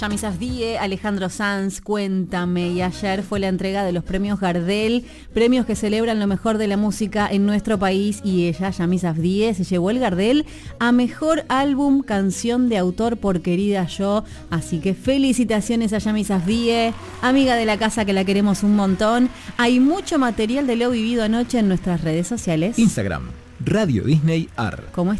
Yami Safdie, Alejandro Sanz, Cuéntame. Y ayer fue la entrega de los premios Gardel, premios que celebran lo mejor de la música en nuestro país. Y ella, Yami Safdie, se llevó el Gardel a Mejor Álbum Canción de Autor por Querida Yo. Así que felicitaciones a Yami Safdie, amiga de la casa que la queremos un montón. Hay mucho material de lo vivido anoche en nuestras redes sociales. Instagram, Radio Disney AR. ¿Cómo está?